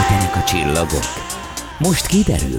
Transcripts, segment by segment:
rejtenek a csillagok? Most kiderül.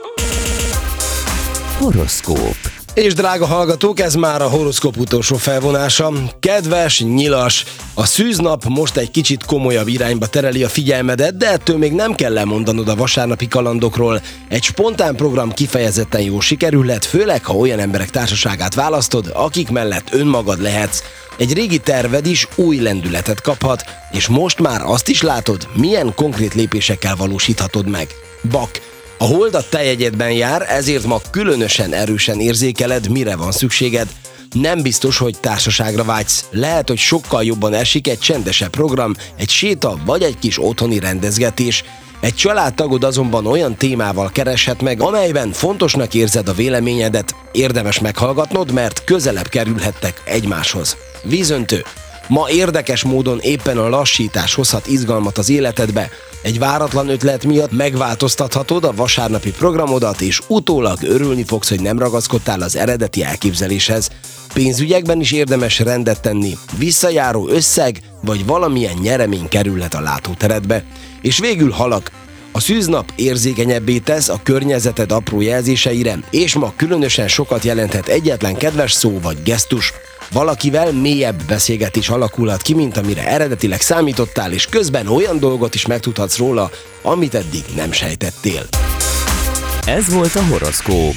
Horoszkóp. És drága hallgatók, ez már a horoszkóp utolsó felvonása. Kedves, nyilas, a szűznap most egy kicsit komolyabb irányba tereli a figyelmedet, de ettől még nem kell lemondanod a vasárnapi kalandokról. Egy spontán program kifejezetten jó sikerülhet, főleg ha olyan emberek társaságát választod, akik mellett önmagad lehetsz. Egy régi terved is új lendületet kaphat, és most már azt is látod, milyen konkrét lépésekkel valósíthatod meg. Bak. A hold a te jegyedben jár, ezért ma különösen erősen érzékeled, mire van szükséged. Nem biztos, hogy társaságra vágysz. Lehet, hogy sokkal jobban esik egy csendesebb program, egy séta vagy egy kis otthoni rendezgetés. Egy családtagod azonban olyan témával kereshet meg, amelyben fontosnak érzed a véleményedet. Érdemes meghallgatnod, mert közelebb kerülhettek egymáshoz. Vízöntő. Ma érdekes módon éppen a lassítás hozhat izgalmat az életedbe. Egy váratlan ötlet miatt megváltoztathatod a vasárnapi programodat, és utólag örülni fogsz, hogy nem ragaszkodtál az eredeti elképzeléshez. Pénzügyekben is érdemes rendet tenni. Visszajáró összeg vagy valamilyen nyeremény kerülhet a látóteredbe. És végül halak. A szűznap érzékenyebbé tesz a környezeted apró jelzéseire, és ma különösen sokat jelenthet egyetlen kedves szó vagy gesztus. Valakivel mélyebb beszélgetés alakulhat ki, mint amire eredetileg számítottál, és közben olyan dolgot is megtudhatsz róla, amit eddig nem sejtettél. Ez volt a horoszkóp.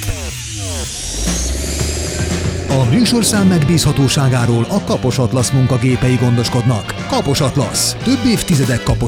A műsorszám megbízhatóságáról a Kapos Atlasz munkagépei gondoskodnak. Kapos Atlasz. Több évtizedek kapos